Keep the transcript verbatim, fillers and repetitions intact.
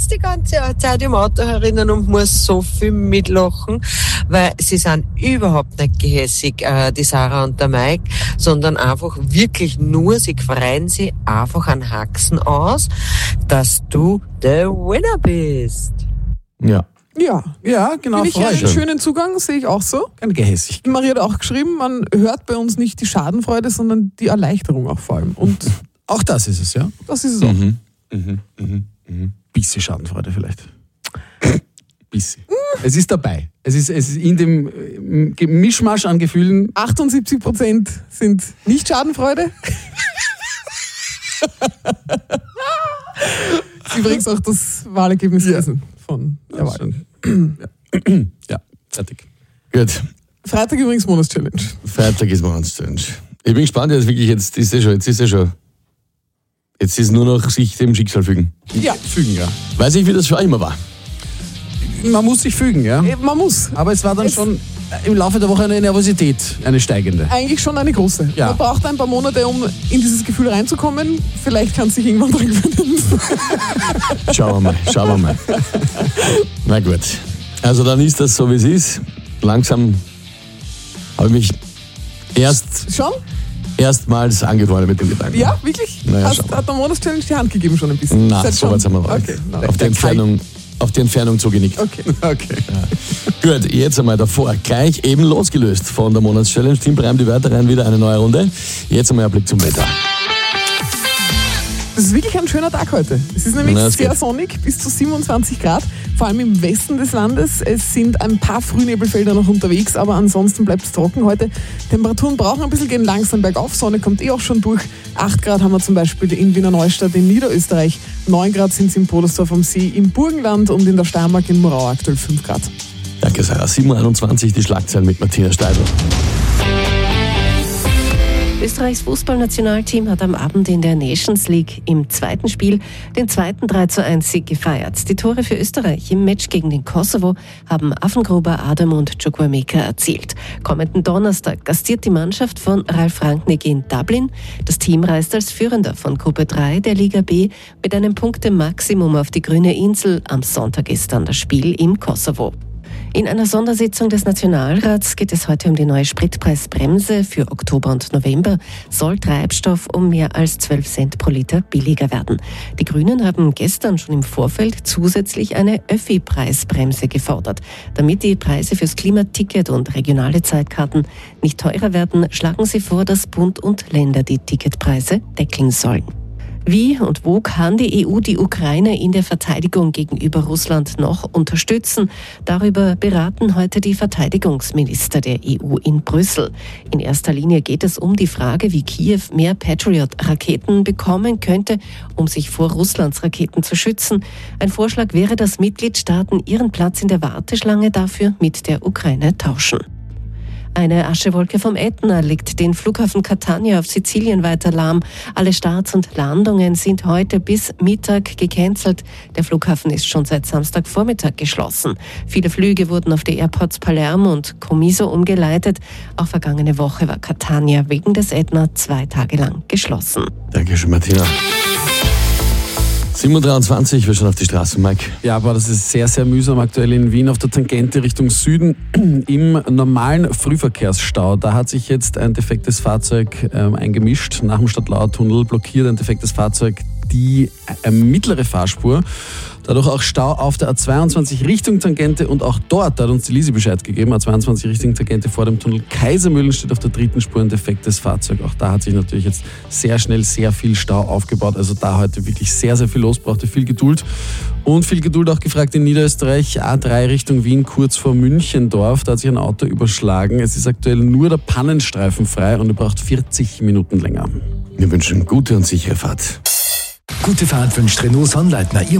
die ganze Zeit im Auto herinnen und muss so viel mitlachen, weil sie sind überhaupt nicht gehässig, äh, die Sarah und der Mike, sondern einfach wirklich nur, sie freuen sich einfach an Haxen aus, dass du der Winner bist. Ja. Ja, Ja, genau. finde ich freu einen schon. schönen Zugang, sehe ich auch so. Keine Gehässigkeit. Maria hat auch geschrieben, man hört bei uns nicht die Schadenfreude, sondern die Erleichterung auch vor allem. Und Auch das ist es, ja. das ist es auch. Mhm. Mhm. Mhm. Mhm. Bisschen Schadenfreude vielleicht. Bisschen. Es ist dabei. Es ist, es ist in dem äh, Mischmasch an Gefühlen. achtundsiebzig Prozent sind nicht Schadenfreude. Das ist übrigens auch das Wahlergebnis gewesen von der Wahl. Ja. Ja, fertig. Gut. Freitag übrigens Monatschallenge. Freitag ist Monatschallenge. Ich bin gespannt, jetzt wirklich, jetzt ist es schon, jetzt ist es schon. Jetzt ist nur noch sich dem Schicksal fügen. Ja, Fügen, ja. Weiß ich, wie das schon immer war. Man muss sich fügen, ja. man muss. Aber es war dann Es- schon im Laufe der Woche eine Nervosität, eine steigende. Eigentlich schon eine große. Ja. Man braucht ein paar Monate, um in dieses Gefühl reinzukommen. Vielleicht kann es sich irgendwann dran gewöhnen. Schauen wir mal, schauen wir mal. Na gut. Also dann ist das so, wie es ist. Langsam habe ich mich erst, Schon? erstmals angefreundet mit dem Gedanken. Ja, wirklich? Naja, Hast, schauen wir. hat der Monatschallenge die Hand gegeben schon ein bisschen? Na, Seid so schon- weit sind wir raus. Okay, na, auf, die Entfernung, auf die Entfernung zugenickt. okay. Okay. Ja. Gut, jetzt einmal davor. Gleich eben losgelöst von der Monatschallenge. Team Breim die Wörter rein, wieder eine neue Runde. Jetzt einmal ein Blick zum Wetter. Das ist wirklich ein schöner Tag heute. Es ist nämlich Na, das sehr geht. sonnig, bis zu siebenundzwanzig Grad, vor allem im Westen des Landes. Es sind ein paar Frühnebelfelder noch unterwegs, aber ansonsten bleibt es trocken heute. Temperaturen brauchen ein bisschen, gehen langsam bergauf, Sonne kommt eh auch schon durch. acht Grad haben wir zum Beispiel in Wiener Neustadt in Niederösterreich, neun Grad sind es in Podersdorf am See im Burgenland und in der Steiermark in Murau aktuell fünf Grad. Danke, Sarah. sieben Uhr einundzwanzig, die Schlagzeilen mit Martina Steidl. Österreichs Fußballnationalteam hat am Abend in der Nations League im zweiten Spiel den zweiten drei zu eins Sieg gefeiert. Die Tore für Österreich im Match gegen den Kosovo haben Affengruber, Adam und Chukwuemeka erzielt. Kommenden Donnerstag gastiert die Mannschaft von Ralf Rangnick in Dublin. Das Team reist als Führender von Gruppe drei der Liga B mit einem Punktemaximum auf die grüne Insel. Am Sonntag ist dann das Spiel im Kosovo. In einer Sondersitzung des Nationalrats geht es heute um die neue Spritpreisbremse. Für Oktober und November soll Treibstoff um mehr als zwölf Cent pro Liter billiger werden. Die Grünen haben gestern schon im Vorfeld zusätzlich eine Öffi-Preisbremse gefordert. Damit die Preise fürs Klimaticket und regionale Zeitkarten nicht teurer werden, schlagen sie vor, dass Bund und Länder die Ticketpreise deckeln sollen. Wie und wo kann die E U die Ukraine in der Verteidigung gegenüber Russland noch unterstützen? Darüber beraten heute die Verteidigungsminister der E U in Brüssel. In erster Linie geht es um die Frage, wie Kiew mehr Patriot-Raketen bekommen könnte, um sich vor Russlands Raketen zu schützen. Ein Vorschlag wäre, dass Mitgliedstaaten ihren Platz in der Warteschlange dafür mit der Ukraine tauschen. Eine Aschewolke vom Ätna legt den Flughafen Catania auf Sizilien weiter lahm. Alle Starts und Landungen sind heute bis Mittag gecancelt. Der Flughafen ist schon seit Samstagvormittag geschlossen. Viele Flüge wurden auf die Airports Palermo und Comiso umgeleitet. Auch vergangene Woche war Catania wegen des Ätna zwei Tage lang geschlossen. Dankeschön, Martina. sieben Uhr dreiundzwanzig, wir schauen auf die Straßen, Mike. Ja, aber das ist sehr, sehr mühsam aktuell in Wien auf der Tangente Richtung Süden im normalen Frühverkehrsstau. Da hat sich jetzt ein defektes Fahrzeug ähm, eingemischt. Nach dem Stadtlauer-Tunnel blockiert ein defektes Fahrzeug die äh, mittlere Fahrspur. Dadurch auch Stau auf der A zweiundzwanzig Richtung Tangente und auch dort hat uns die Lisi Bescheid gegeben. A zweiundzwanzig Richtung Tangente vor dem Tunnel Kaisermühlen steht auf der dritten Spur ein defektes Fahrzeug. Auch da hat sich natürlich jetzt sehr schnell sehr viel Stau aufgebaut. Also da heute wirklich sehr, sehr viel los, brauchte viel Geduld. Und viel Geduld auch gefragt in Niederösterreich, A drei Richtung Wien, kurz vor Münchendorf. Da hat sich ein Auto überschlagen. Es ist aktuell nur der Pannenstreifen frei und er braucht vierzig Minuten länger. Wir wünschen gute und sichere Fahrt. Gute Fahrt wünscht Renault Sonnleitner.